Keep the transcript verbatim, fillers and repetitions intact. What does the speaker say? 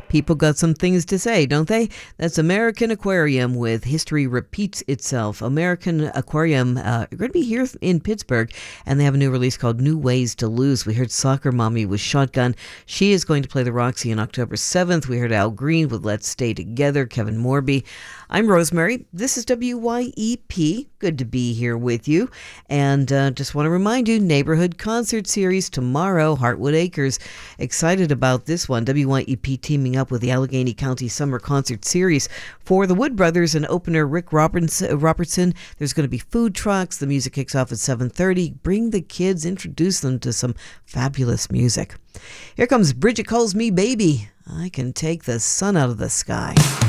People got some things to say, don't they? That's American Aquarium with History Repeats Itself. American Aquarium, uh, you're going to be here in Pittsburgh, and they have a new release called New Ways to Lose. We heard Soccer Mommy with Shotgun. She is going to play the Roxy on October seventh. We heard Al Green with Let's Stay Together, Kevin Morby. I'm Rosemary. This is W Y E P. Good to be here with you. And uh, just want to remind you, Neighborhood Concert Series tomorrow, Heartwood Acres. Excited about this one. W Y E P teaming up with the Allegheny County Summer Concert Series for the Wood Brothers and opener Rick Robertson. There's going to be food trucks. The music kicks off at seven thirty. Bring the kids, introduce them to some fabulous music. Here comes Bridget Calls Me Baby. I can take the sun out of the sky.